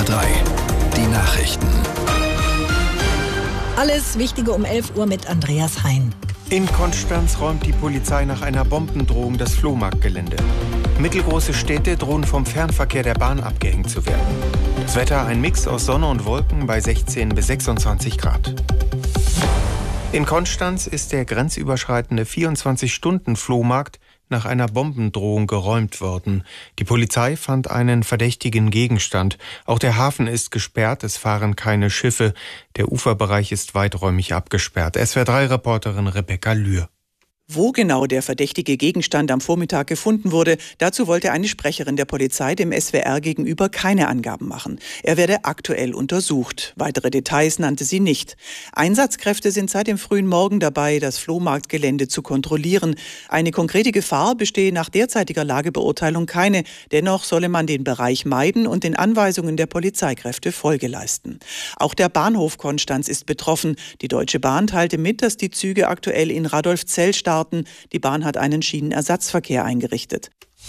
SWR 3, die Nachrichten. Alles Wichtige um 11 Uhr mit Andreas Hein. In Konstanz räumt die Polizei nach einer Bombendrohung das Flohmarktgelände. Mittelgroße Städte drohen vom Fernverkehr der Bahn abgehängt zu werden. Das Wetter ein Mix aus Sonne und Wolken bei 16 bis 26 Grad. In Konstanz ist der grenzüberschreitende 24-Stunden-Flohmarkt nach einer Bombendrohung geräumt worden. Die Polizei fand einen verdächtigen Gegenstand. Auch der Hafen ist gesperrt, es fahren keine Schiffe. Der Uferbereich ist weiträumig abgesperrt. SWR3-Reporterin Rebecca Lühr. Wo genau der verdächtige Gegenstand am Vormittag gefunden wurde, dazu wollte eine Sprecherin der Polizei dem SWR gegenüber keine Angaben machen. Er werde aktuell untersucht. Weitere Details nannte sie nicht. Einsatzkräfte sind seit dem frühen Morgen dabei, das Flohmarktgelände zu kontrollieren. Eine konkrete Gefahr bestehe nach derzeitiger Lagebeurteilung keine. Dennoch solle man den Bereich meiden und den Anweisungen der Polizeikräfte Folge leisten. Auch der Bahnhof Konstanz ist betroffen. Die Deutsche Bahn teilte mit, dass die Züge aktuell in Radolfzell starten. Die Bahn hat einen Schienenersatzverkehr eingerichtet.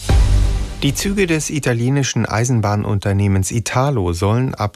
Die Züge des italienischen Eisenbahnunternehmens Italo sollen ab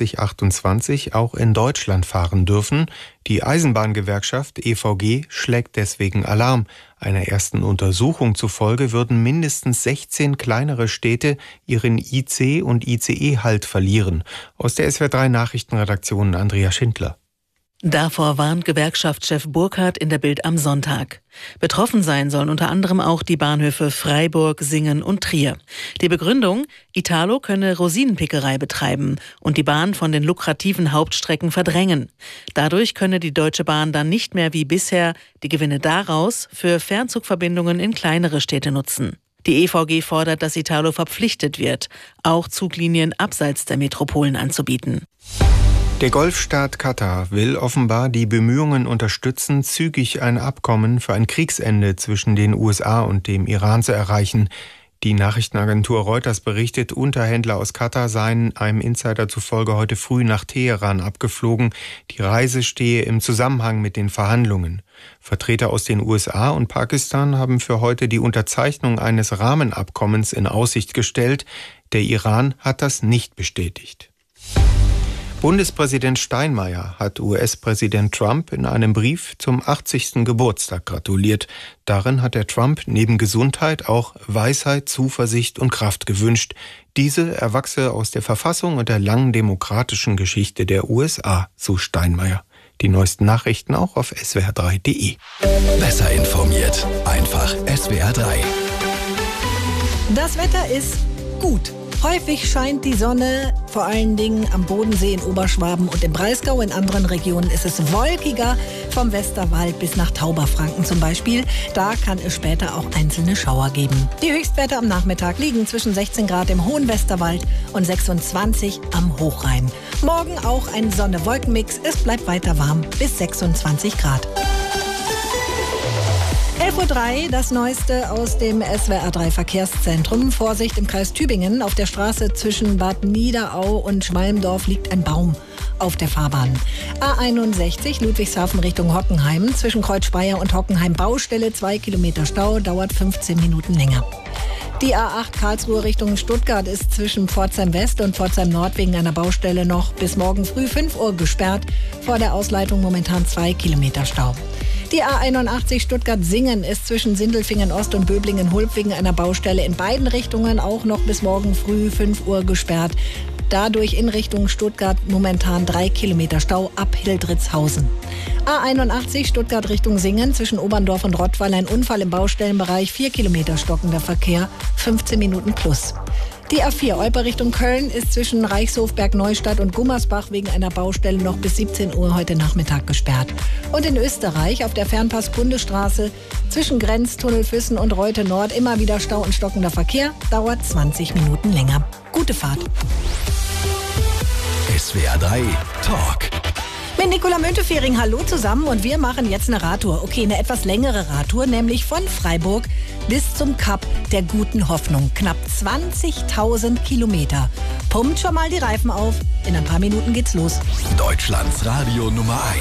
2028 auch in Deutschland fahren dürfen. Die Eisenbahngewerkschaft EVG schlägt deswegen Alarm. Einer ersten Untersuchung zufolge würden mindestens 16 kleinere Städte ihren IC- und ICE-Halt verlieren. Aus der SWR3 Nachrichtenredaktion Andrea Schindler. Davor warnt Gewerkschaftschef Burkhardt in der Bild am Sonntag. Betroffen sein sollen unter anderem auch die Bahnhöfe Freiburg, Singen und Trier. Die Begründung: Italo könne Rosinenpickerei betreiben und die Bahn von den lukrativen Hauptstrecken verdrängen. Dadurch könne die Deutsche Bahn dann nicht mehr wie bisher die Gewinne daraus für Fernzugverbindungen in kleinere Städte nutzen. Die EVG fordert, dass Italo verpflichtet wird, auch Zuglinien abseits der Metropolen anzubieten. Der Golfstaat Katar will offenbar die Bemühungen unterstützen, zügig ein Abkommen für ein Kriegsende zwischen den USA und dem Iran zu erreichen. Die Nachrichtenagentur Reuters berichtet, Unterhändler aus Katar seien einem Insider zufolge heute früh nach Teheran abgeflogen. Die Reise stehe im Zusammenhang mit den Verhandlungen. Vertreter aus den USA und Pakistan haben für heute die Unterzeichnung eines Rahmenabkommens in Aussicht gestellt. Der Iran hat das nicht bestätigt. Bundespräsident Steinmeier hat US-Präsident Trump in einem Brief zum 80. Geburtstag gratuliert. Darin hat er Trump neben Gesundheit auch Weisheit, Zuversicht und Kraft gewünscht. Diese erwachse aus der Verfassung und der langen demokratischen Geschichte der USA, so Steinmeier. Die neuesten Nachrichten auch auf swr3.de. Besser informiert, einfach SWR 3. Das Wetter ist gut. Häufig scheint die Sonne, vor allen Dingen am Bodensee in Oberschwaben und im Breisgau. In anderen Regionen ist es wolkiger, vom Westerwald bis nach Tauberfranken zum Beispiel. Da kann es später auch einzelne Schauer geben. Die Höchstwerte am Nachmittag liegen zwischen 16 Grad im hohen Westerwald und 26 am Hochrhein. Morgen auch ein Sonne-Wolken-Mix. Es bleibt weiter warm bis 26 Grad. 11.03 Uhr, das Neueste aus dem SWR3 Verkehrszentrum. Vorsicht im Kreis Tübingen. Auf der Straße zwischen Bad Niederau und Schwalmdorf liegt ein Baum auf der Fahrbahn. A61 Ludwigshafen Richtung Hockenheim. Zwischen Kreuz Speyer und Hockenheim Baustelle. 2 Kilometer Stau, dauert 15 Minuten länger. Die A8 Karlsruhe Richtung Stuttgart ist zwischen Pforzheim West und Pforzheim Nord wegen einer Baustelle noch bis morgen früh 5 Uhr gesperrt. Vor der Ausleitung momentan 2 Kilometer Stau. Die A81 Stuttgart-Singen ist zwischen Sindelfingen Ost und Böblingen-Hulb wegen einer Baustelle in beiden Richtungen auch noch bis morgen früh 5 Uhr gesperrt. Dadurch in Richtung Stuttgart momentan 3 Kilometer Stau ab Hildritzhausen. A81 Stuttgart Richtung Singen zwischen Oberndorf und Rottweil ein Unfall im Baustellenbereich, 4 Kilometer stockender Verkehr, 15 Minuten plus. Die A4 Olpe Richtung Köln ist zwischen Reichshofberg Neustadt und Gummersbach wegen einer Baustelle noch bis 17 Uhr heute Nachmittag gesperrt. Und in Österreich auf der Fernpass-Bundesstraße zwischen Grenztunnel Füssen und Reute Nord immer wieder Stau und stockender Verkehr, dauert 20 Minuten länger. Gute Fahrt. SWR 3 Talk. Mit Nicola Müntefering, hallo zusammen, und wir machen jetzt eine Radtour. Okay, eine etwas längere Radtour, nämlich von Freiburg bis zum Kap der Guten Hoffnung. Knapp 20.000 Kilometer. Pumpt schon mal die Reifen auf. In ein paar Minuten geht's los. Deutschlands Radio Nummer 1.